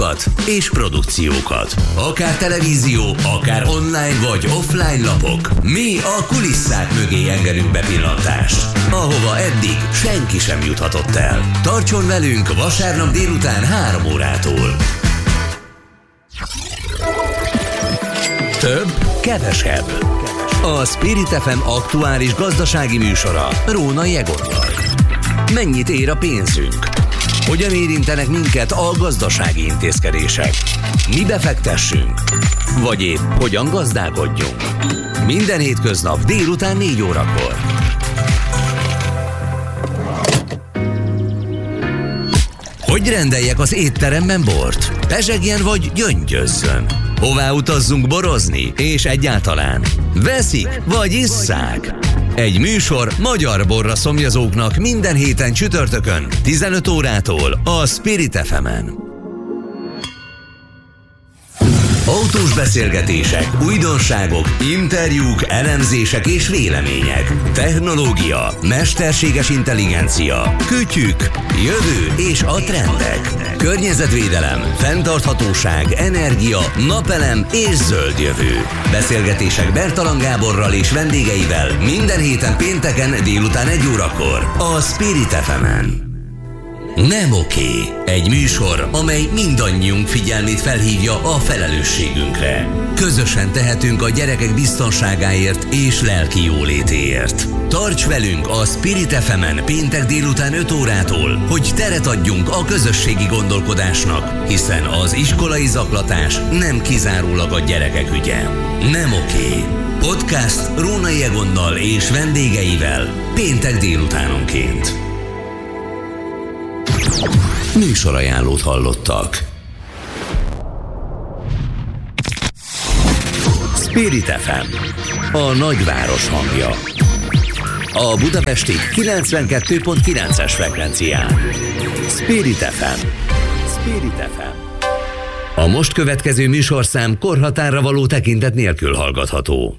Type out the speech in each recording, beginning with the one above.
és produkciókat. Akár televízió, akár online vagy offline lapok. Mi a kulisszák mögé engedünk bepillantást, ahova eddig senki sem juthatott el. Tartson velünk vasárnap délután 3 órától. Több, kevesebb. A Spirit FM aktuális gazdasági műsora Rónai Egonnal. Mennyit ér a pénzünk? Hogyan érintenek minket a gazdasági intézkedések? Mi befektessünk? Vagy épp hogyan gazdálkodjunk? Minden hétköznap délután 4 órakor. Hogy rendeljek az étteremben bort? Pezsegjen vagy gyöngyözzön? Hová utazzunk borozni? És egyáltalán veszik vagy isszák? Egy műsor magyar borra szomjazóknak minden héten csütörtökön 15 órától a Spirit FM-en. Autós beszélgetések, újdonságok, interjúk, elemzések és vélemények. Technológia, mesterséges intelligencia, kütyük, jövő és a trendek. Környezetvédelem, fenntarthatóság, energia, napelem és zöld jövő. Beszélgetések Bertalan Gáborral és vendégeivel minden héten pénteken délután 1 órakor a Spirit FM-en. Nem oké. Egy műsor, amely mindannyiunk figyelmét felhívja a felelősségünkre. Közösen tehetünk a gyerekek biztonságáért és lelki jólétéért. Tarts velünk a Spirit FM-en péntek délután 5 órától, hogy teret adjunk a közösségi gondolkodásnak, hiszen az iskolai zaklatás nem kizárólag a gyerekek ügye. Nem oké. Podcast Rónai Egonnal és vendégeivel péntek délutánonként. Műsorajánlót hallottak. Spirit FM, a nagyváros hangja. A budapesti 92.9-es frekvencián. Spirit FM. Spirit FM. A most következő műsorszám korhatárra való tekintet nélkül hallgatható.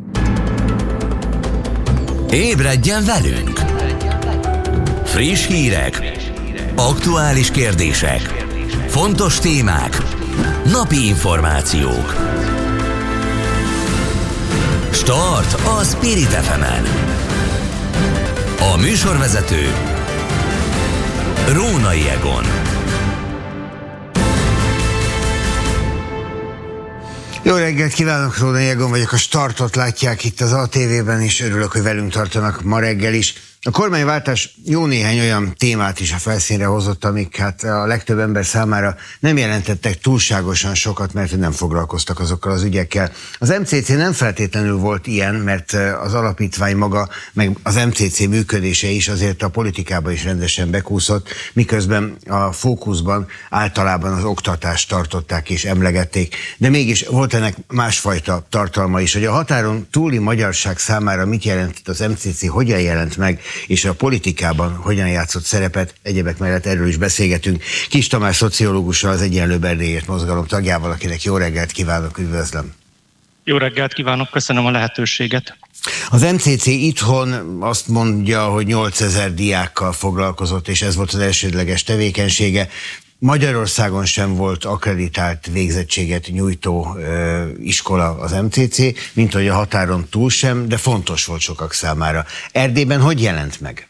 Ébredjen velünk! Friss hírek, aktuális kérdések, fontos témák, napi információk. Start a Spirit FM-en. A műsorvezető Rónai Egon. Jó reggelt kívánok, Rónai Egon vagyok, a Startot látják itt az ATV-ben, és örülök, hogy velünk tartanak ma reggel is. A kormányváltás jó néhány olyan témát is a felszínre hozott, amik hát a legtöbb ember számára nem jelentettek túlságosan sokat, mert nem foglalkoztak azokkal az ügyekkel. Az MCC nem feltétlenül volt ilyen, mert az alapítvány maga, meg az MCC működése is azért a politikába is rendesen bekúszott, miközben a fókuszban általában az oktatást tartották és emlegették. De mégis volt ennek másfajta tartalma is, hogy a határon túli magyarság számára mit jelentett az MCC, hogyan jelent meg, és a politikában hogyan játszott szerepet, egyebek mellett erről is beszélgetünk. Kis Tamás szociológussal, az Egyenlőbb Erdélyért mozgalom tagjával, akinek jó reggelt kívánok, üdvözlöm. Jó reggelt kívánok, köszönöm a lehetőséget. Az MCC itthon azt mondja, hogy 8000 diákkal foglalkozott, és ez volt az elsődleges tevékenysége. Magyarországon sem volt akkreditált végzettséget nyújtó iskola az MCC, mint hogy a határon túl sem, de fontos volt sokak számára. Erdélyben hogy jelent meg?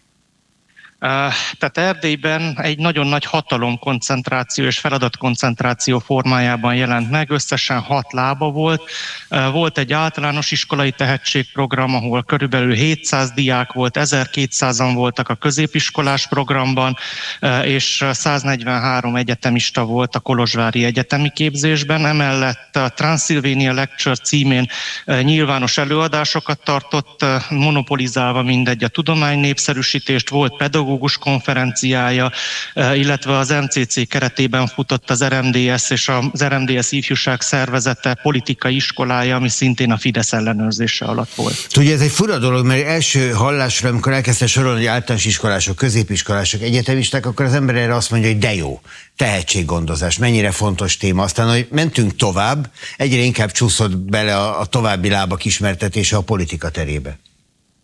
Tehát Erdélyben egy nagyon nagy hatalomkoncentráció és feladatkoncentráció formájában jelent meg, összesen 6 lába volt. Volt egy általános iskolai tehetségprogram, ahol körülbelül 700 diák volt, 1200-an voltak a középiskolás programban, és 143 egyetemista volt a kolozsvári egyetemi képzésben. Emellett a Transylvania Lecture címén nyilvános előadásokat tartott, monopolizálva mindegy a tudomány népszerűsítést, volt pedagógus konferenciája, illetve az MCC keretében futott az RMDS és az RMDS ifjúság szervezete politikai iskolája, ami szintén a Fidesz ellenőrzése alatt volt. Ugye ez egy fura dolog, mert első hallásra, amikor elkezdte sorolni, hogy általános iskolások, középiskolások, egyetemisták, akkor az ember erre azt mondja, hogy de jó, tehetséggondozás, mennyire fontos téma. Aztán, hogy mentünk tovább, egyre inkább csúszott bele a további lábak ismertetése a politika terébe.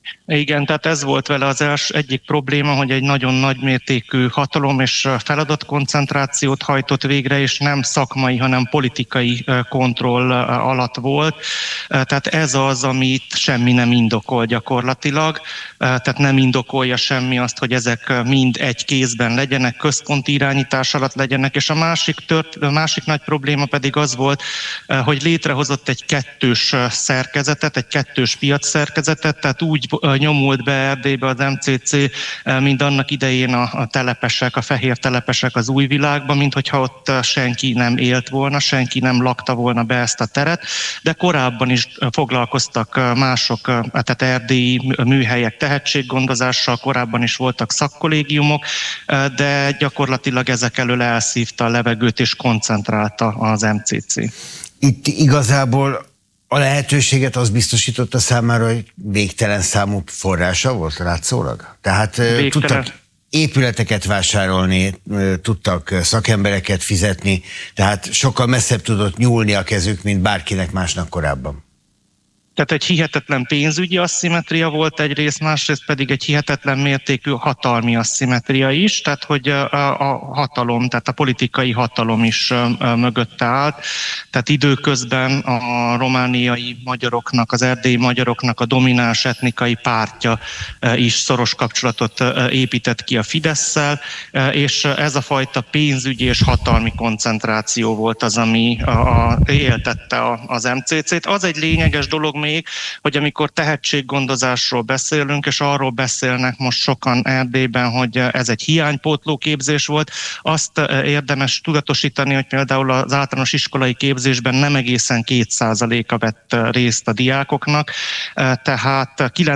Igen, tehát ez volt vele az egyik probléma, hogy egy nagyon nagymértékű hatalom és feladatkoncentrációt hajtott végre, és nem szakmai, hanem politikai kontroll alatt volt. Tehát ez az, amit semmi nem indokol gyakorlatilag. Tehát nem indokolja semmi azt, hogy ezek mind egy kézben legyenek, központi irányítás alatt legyenek, és a másik nagy probléma pedig az volt, hogy létrehozott egy kettős szerkezetet, egy kettős piacszerkezetet, tehát úgy nyomult be Erdélybe az MCC, mint annak idején a telepesek, a fehér telepesek az Újvilágban, mint hogyha ott senki nem élt volna, senki nem lakta volna be ezt a teret, de korábban is foglalkoztak mások, tehát erdélyi műhelyek tehetséggondozással, korábban is voltak szakkollégiumok, de gyakorlatilag ezek elől elszívta a levegőt és koncentrálta az MCC. Itt igazából a lehetőséget az biztosította számára, hogy végtelen számú forrása volt látszólag? Tehát tudtak épületeket vásárolni, tudtak szakembereket fizetni, tehát sokkal messzebb tudott nyúlni a kezük, mint bárkinek másnak korábban. Tehát egy hihetetlen pénzügyi asszimetria volt egyrészt, másrészt pedig egy hihetetlen mértékű hatalmi asszimetria is, tehát hogy a hatalom, tehát a politikai hatalom is mögötte állt. Tehát időközben a romániai magyaroknak, az erdélyi magyaroknak a domináns etnikai pártja is szoros kapcsolatot épített ki a Fidesszel, és ez a fajta pénzügyi és hatalmi koncentráció volt az, ami éltette az MCC-t. Az egy lényeges dolog még, hogy amikor tehetséggondozásról beszélünk, és arról beszélnek most sokan Erdélyben, hogy ez egy hiánypótló képzés volt, azt érdemes tudatosítani, hogy például az általános iskolai képzésben nem egészen 2%-a vett részt a diákoknak, tehát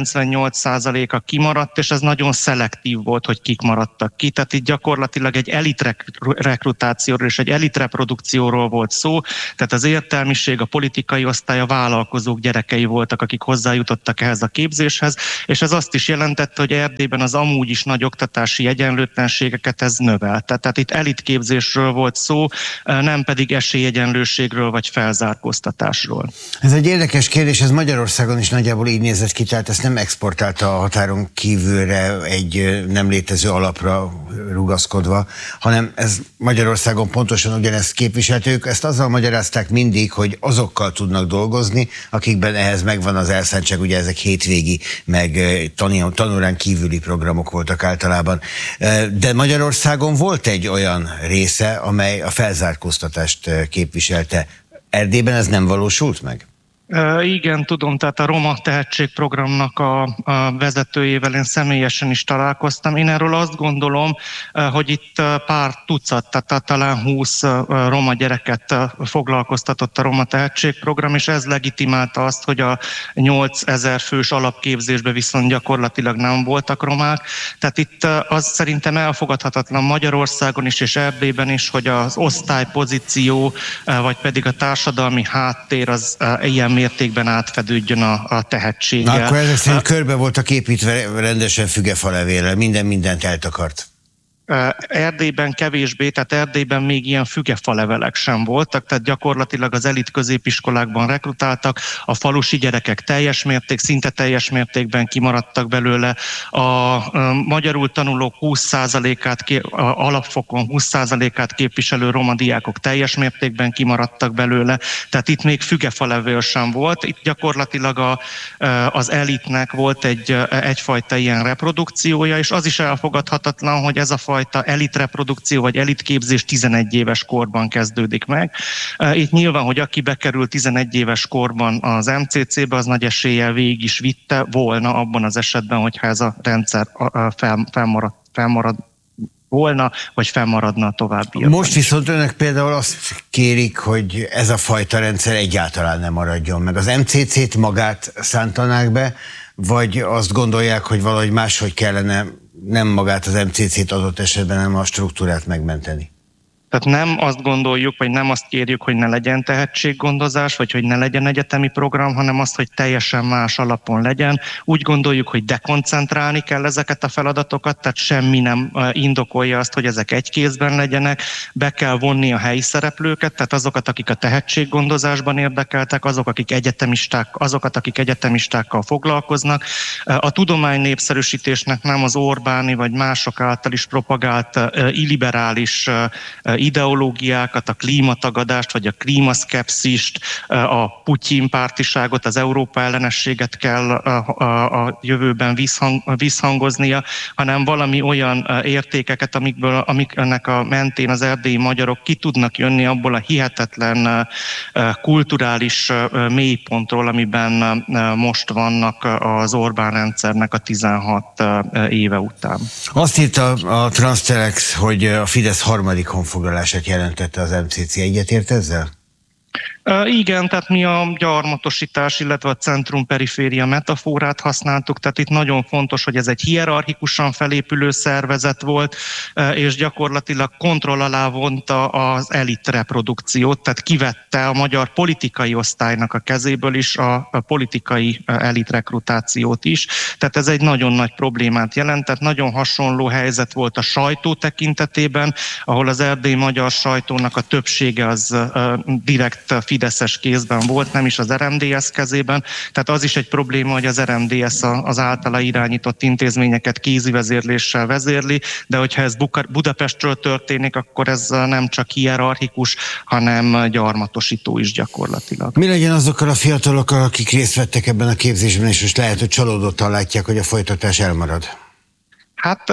98%-a kimaradt, és ez nagyon szelektív volt, hogy kik maradtak ki. Tehát itt gyakorlatilag egy elitrekrutációról és egy elitreprodukcióról volt szó, tehát az értelmiség, a politikai osztály, a vállalkozók gyerekei voltak, akik hozzájutottak ehhez a képzéshez, és ez azt is jelentette, hogy Erdélyben az amúgy is nagy oktatási egyenlőtlenségeket ez növelte. Tehát itt elitképzésről volt szó, nem pedig esélyegyenlőségről vagy felzárkóztatásról. Ez egy érdekes kérdés, ez Magyarországon is nagyjából így nézett ki, tehát ezt nem exportálta a határon kívülre egy nem létező alapra rugaszkodva, hanem ez Magyarországon pontosan ugyanezt képviseltük, ezt azzal magyarázták mindig, hogy azokkal tudnak dolgozni, akikben ehhez megvan az elszántság, ugye ezek hétvégi, meg tanórán kívüli programok voltak általában. De Magyarországon volt egy olyan része, amely a felzárkóztatást képviselte. Erdélyben ez nem valósult meg? Igen, tudom, tehát a Roma Tehetségprogramnak a vezetőjével én személyesen is találkoztam. Én erről azt gondolom, hogy itt pár tucat, tehát talán 20 roma gyereket foglalkoztatott a Roma Tehetségprogram, és ez legitimálta azt, hogy a 8000 fős alapképzésben viszont gyakorlatilag nem voltak romák. Tehát itt az szerintem elfogadhatatlan Magyarországon is és Erdélyben is, hogy az osztálypozíció, vagy pedig a társadalmi háttér az ilyen mértékben átfedődjön a tehetséggel. Na, akkor ezek szerint körbe voltak építve rendesen fügefalevéllel, mindent eltakart. Erdélyben kevésbé, tehát Erdélyben még ilyen fügefalevelek sem voltak, tehát gyakorlatilag az elit középiskolákban rekrutáltak, a falusi gyerekek szinte teljes mértékben kimaradtak belőle, a magyarul tanulók 20%-át, alapfokon 20%-át képviselő roma diákok teljes mértékben kimaradtak belőle, tehát itt még fügefalevél sem volt, itt gyakorlatilag az elitnek volt egyfajta ilyen reprodukciója, és az is elfogadhatatlan, hogy ez a fajta elitreprodukció vagy elitképzés 11 éves korban kezdődik meg. Itt nyilván, hogy aki bekerül 11 éves korban az MCC-be, az nagy eséllyel végig is vitte volna abban az esetben, hogyha ez a rendszer fennmarad volna, vagy fennmaradna a továbbiakban. Most viszont önök például azt kérik, hogy ez a fajta rendszer egyáltalán nem maradjon meg. Az MCC-t magát szántanák be, vagy azt gondolják, hogy valahogy máshogy kellene nem magát az MCC-t adott esetben, hanem a struktúrát megmenteni? Tehát nem azt gondoljuk, vagy nem azt kérjük, hogy ne legyen tehetséggondozás, vagy hogy ne legyen egyetemi program, hanem azt, hogy teljesen más alapon legyen. Úgy gondoljuk, hogy dekoncentrálni kell ezeket a feladatokat, tehát semmi nem indokolja azt, hogy ezek egy kézben legyenek. Be kell vonni a helyi szereplőket, tehát azokat, akik a tehetséggondozásban érdekeltek, azokat, akik egyetemistákkal foglalkoznak. A tudomány népszerűsítésnek nem az Orbáni vagy mások által is propagált illiberális ideológiákat, a klímatagadást vagy a klímaszkepszist, a Putyin pártiságot, az Európa ellenességet kell a jövőben visszhangoznia, hanem valami olyan értékeket, amiknek a mentén az erdélyi magyarok ki tudnak jönni abból a hihetetlen kulturális mélypontról, amiben most vannak az Orbán rendszernek a 16 éve után. Azt írta a Transtelex, hogy a Fidesz harmadik honfoglalását jelentette az MCC. Egyetért ezzel? Igen, tehát mi a gyarmatosítás, illetve a centrum-periféria metaforát használtuk, tehát itt nagyon fontos, hogy ez egy hierarchikusan felépülő szervezet volt, és gyakorlatilag kontroll alá vonta az elit reprodukciót, tehát kivette a magyar politikai osztálynak a kezéből is a politikai elit rekrutációt is, tehát ez egy nagyon nagy problémát jelent, tehát nagyon hasonló helyzet volt a sajtó tekintetében, ahol az erdélyi magyar sajtónak a többsége az direkt fideszes kézben volt, nem is az RMDSZ kezében. Tehát az is egy probléma, hogy az RMDSZ az általa irányított intézményeket kézi vezérléssel vezérli, de hogyha ez Budapestről történik, akkor ez nem csak hierarchikus, hanem gyarmatosító is gyakorlatilag. Mi legyen azokkal a fiatalokkal, akik részt vettek ebben a képzésben, és most lehet, hogy csalódottan látják, hogy a folytatás elmarad? Hát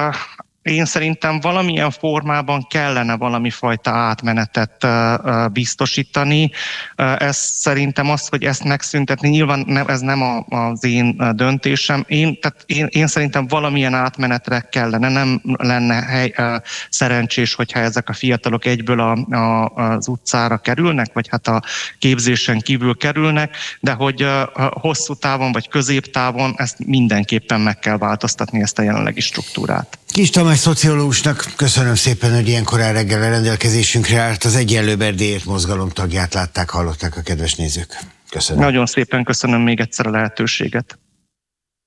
én szerintem valamilyen formában kellene valami fajta átmenetet biztosítani. Ez szerintem az, hogy ezt megszüntetni, nyilván ez nem az én döntésem. Én szerintem valamilyen átmenetre kellene, nem lenne szerencsés, hogyha ezek a fiatalok egyből az utcára kerülnek, vagy hát a képzésen kívül kerülnek, de hogy hosszú távon vagy középtávon ezt mindenképpen meg kell változtatni, ezt a jelenlegi struktúrát. Kis Tamás szociológusnak köszönöm szépen, hogy ilyen korán reggel a rendelkezésünkre állt. Az Egyenlőbb Erdélyért mozgalom tagját látták, hallották a kedves nézők. Köszönöm. Nagyon szépen köszönöm még egyszer a lehetőséget.